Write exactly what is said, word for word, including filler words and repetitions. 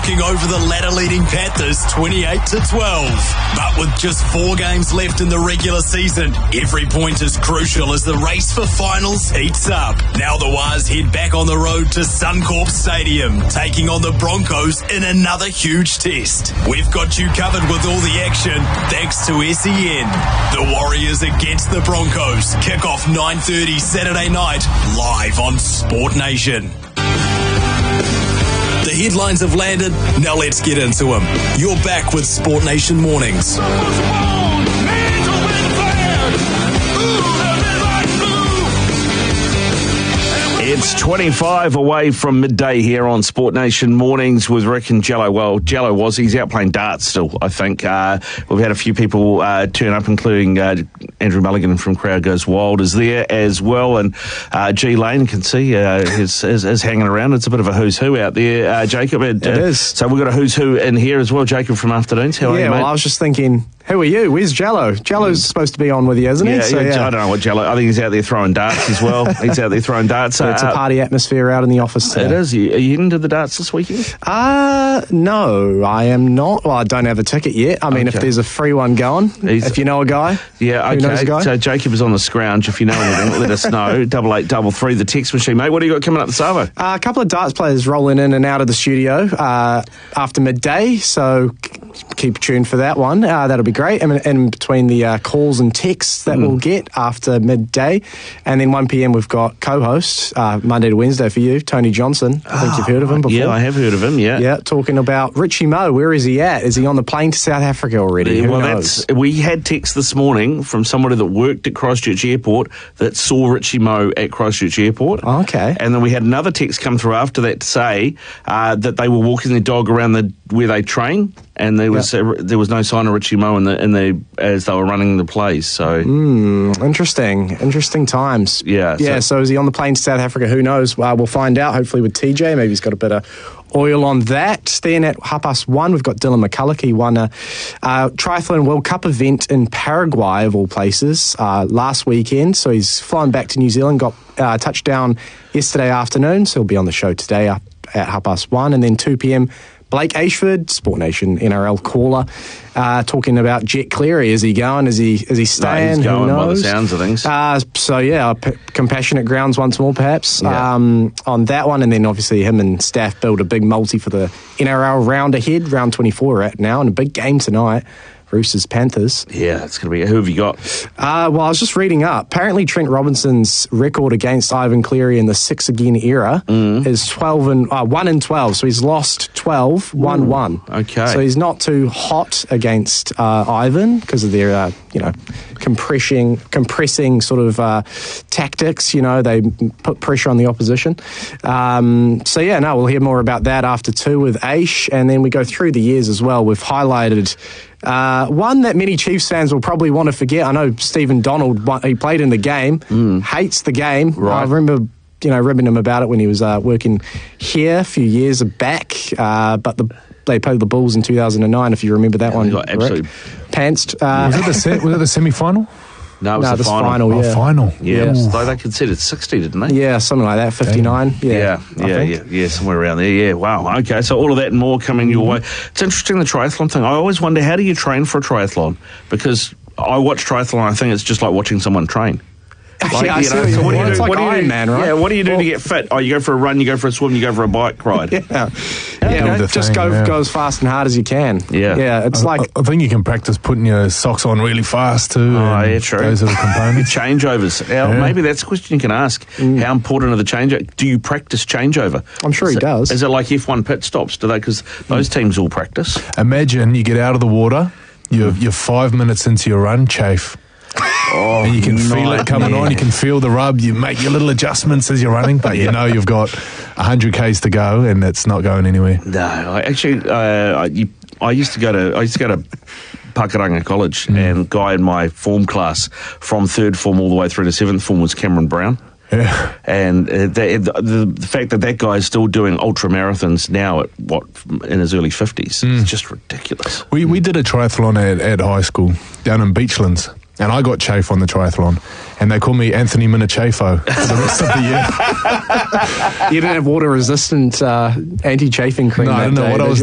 knocking over the ladder-leading Panthers twenty-eight to twelve. But with just four games left in the regular season, every point is crucial as the race for finals heats up. Now the Waz head back on the road to Suncorp Stadium, taking on the Broncos in another huge test. We've got you covered with all the action, thanks to S E N. The Warriors against the Broncos. Kick off nine thirty Saturday night, live on Sport Nation. The headlines have landed, now let's get into them. You're back with Sport Nation Mornings. It's twenty-five away from midday here on Sport Nation Mornings with Rick and Jello. Well, Jello was, he's out playing darts still, I think. Uh, we've had a few people uh, turn up, including uh, Andrew Mulligan from Crowd Goes Wild is there as well. And uh, G Lane can see uh, is, is, is hanging around. It's a bit of a who's who out there, uh, Jacob. And, uh, it is. So we've got a who's who in here as well, Jacob from Afternoons. How are yeah, you, mate? well, I was just thinking, who are you? Where's Jello? Jello's mm. supposed to be on with you, isn't yeah, he? So, yeah, yeah, I don't know what Jello. I think he's out there throwing darts as well. He's out there throwing darts. So it's uh, a party atmosphere out in the office today. It is. Are you heading to the darts this weekend? Uh, no, I am not. Well, I don't have a ticket yet. I mean, okay. If there's a free one going, he's, if you know a guy. Yeah, okay. Who knows a guy? So Jacob is on the scrounge. If you know anything, let us know. Double eight, double three, the text machine, mate. What do you got coming up this Savo? Uh, a couple of darts players rolling in and out of the studio uh, after midday, so keep tuned for that one. Uh, that'll be great. And in between the uh, calls and texts that mm. we'll get after midday. And then one p.m. we've got co-host, uh, Monday to Wednesday for you, Tony Johnson. I think oh, you've heard of him before. Yeah, I have heard of him, yeah. Yeah, talking about Richie Moe. Where is he at? Is he on the plane to South Africa already? Yeah, Who well, knows? That's, we had text this morning from somebody that worked at Christchurch Airport that saw Richie Moe at Christchurch Airport. Oh, okay. And then we had another text come through after that to say uh, that they were walking their dog around the where they train, and there was yep. uh, there was no sign of Richie Moe in the in the as they were running the plays. So mm, interesting, interesting times. Yeah, yeah. So, so is he on the plane to South Africa? Who knows? Well, we'll find out. Hopefully with T J, maybe he's got a bit of oil on that. Then at half past one, we've got Dylan McCulloch. He won a uh, triathlon World Cup event in Paraguay of all places uh, last weekend. So he's flying back to New Zealand. Got uh, touchdown yesterday afternoon. So he'll be on the show today up at half past one, and then two p.m. Blake Ashford, Sport Nation N R L caller, uh, talking about Jet Cleary. Is he going? Is he is he staying? No, he's going Who knows? by the sounds of things. Uh, so, yeah, p- compassionate grounds once more, perhaps, yeah. um, on that one. And then, obviously, him and staff build a big multi for the N R L round ahead, round twenty-four we're at now, and a big game tonight. Roosters Panthers. Yeah, it's going to be. Who have you got? Uh, well, I was just reading up. Apparently, Trent Robinson's record against Ivan Cleary in the six again era mm. is twelve and uh, one and twelve. So he's lost twelve, won one. Okay. So he's not too hot against uh, Ivan because of their, uh, you know, compressing, compressing sort of uh, tactics. You know, they put pressure on the opposition. Um, so yeah, no, we'll hear more about that after two with Aish, and then we go through the years as well. We've highlighted. Uh, one that many Chiefs fans will probably want to forget. I know Stephen Donald, he played in the game, mm. hates the game. Right. I remember, you know, ribbing him about it when he was uh, working here a few years back. Uh, but the, they played the Bulls in two thousand nine, if you remember that yeah, one. got absolutely pantsed. Uh, was it the se- was it the semi-final? No, it was no, the, the final. final. Yeah. Oh, final. Yeah, yeah. So they considered sixty, didn't they? Yeah, something like that, fifty-nine. Yeah, yeah, yeah, yeah, yeah, yeah, somewhere around there. Yeah, wow. Okay, so all of that and more coming mm-hmm. your way. It's interesting, the triathlon thing. I always wonder, how do you train for a triathlon? Because I watch triathlon, I think it's just like watching someone train. Like, yeah, you know, so what do you do? It's like what do you Iron do? Man, right? Yeah, what do you do well, to get fit? Oh, you go for a run, you go for a swim, you go for a bike ride. yeah, yeah, yeah just thing, go yeah. go as fast and hard as you can. Yeah, yeah. It's I, like I think you can practice putting your socks on really fast too. Oh, yeah, true. Those are the components. Changeovers. Now, yeah. Maybe that's a question you can ask. Mm. How important are the changeovers? Do you practice changeover? I'm sure is he it, does. Is it like F one pit stops? Do they? Because those mm. teams all practice. Imagine you get out of the water, you're, you're five minutes into your run, chafe. Oh, and you can feel it coming man. on, you can feel the rub, you make your little adjustments as you're running, but you know you've got one hundred kays to go and it's not going anywhere. No, I actually, uh, I, you, I used to go to, I used to go to Pakuranga College, mm. and guy in my form class from third form all the way through to seventh form was Cameron Brown. Yeah. And uh, the, the, the fact that that guy is still doing ultra marathons now at what in his early fifties, mm. it's just ridiculous. We we did a triathlon at, at high school down in Beachlands, and I got chafe on the triathlon, and they call me Anthony Minachafo for the rest of the year. You didn't have water resistant uh, anti chafing cream. No, that I don't know day, what I was